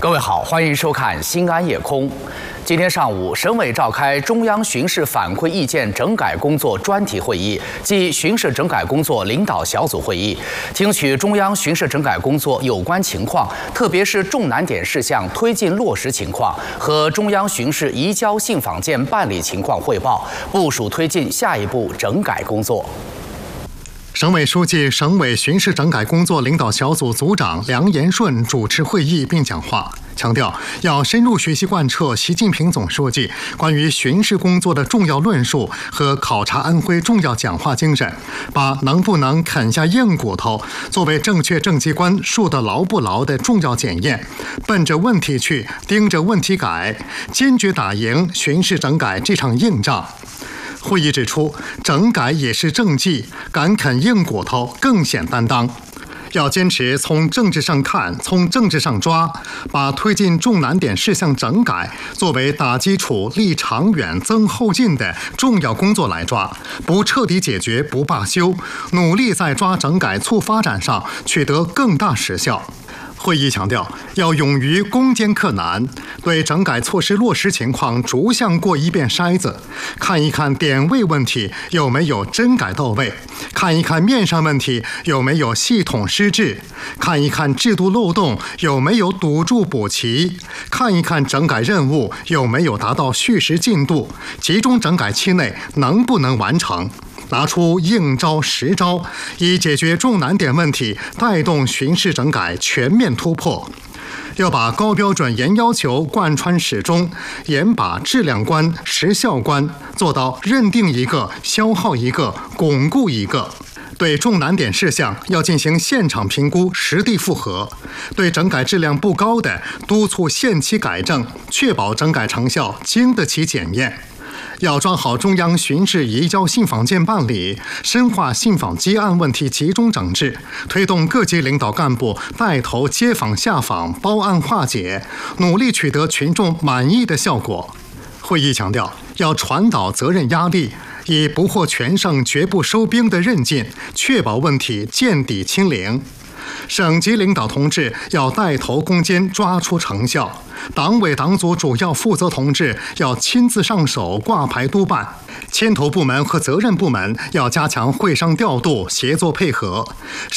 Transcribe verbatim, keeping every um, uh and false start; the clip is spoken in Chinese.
各位好，欢迎收看《新安夜空》。今天上午，省委召开中央巡视反馈意见整改工作专题会议暨巡视整改工作领导小组会议，听取中央巡视整改工作有关情况，特别是重难点事项推进落实情况和中央巡视移交信访件办理情况汇报，部署推进下一步整改工作。 省委书记、省委巡视整改工作领导小组组长梁延顺主持会议并讲话，强调要深入学习贯彻习近平总书记关于巡视工作的重要论述和考察安徽重要讲话精神，把能不能啃下硬骨头作为正确政绩观树得牢不牢的重要检验，奔着问题去，盯着问题改，坚决打赢巡视整改这场硬仗。 会议指出，整改也是政绩，敢啃硬骨头更显担当。要坚持从政治上看，从政治上抓，把推进重难点事项整改作为打基础、立长远、增后劲的重要工作来抓，不彻底解决不罢休，努力在抓整改促发展上取得更大实效。 会议强调，要勇于攻坚克难，对整改措施落实情况逐项过一遍筛子，看一看点位问题有没有真改到位，看一看面上问题有没有系统失治，看一看制度漏洞有没有堵住补齐，看一看整改任务有没有达到序时进度，集中整改期内能不能完成。 拿出硬招实招，以解决重难点问题，带动巡视整改全面突破。要把高标准、严要求贯穿始终，严把质量关、实效关做到认定一个、消耗一个、巩固一个。 对重难点事项要进行现场评估、实地复核；对整改质量不高的，督促限期改正，确保整改成效经得起检验。 要抓好中央巡视移交信访件办理，深化信访积案问题集中整治，推动各级领导干部带头接访下访、包案化解，努力取得群众满意的效果。会议强调，要传导责任压力，以不获全胜绝不收兵的韧劲，确保问题见底清零。 省级领导同志要带头攻坚，抓出成效；党委党组主要负责同志要亲自上手，挂牌督办；牵头部门和责任部门要加强会商调度，协作配合。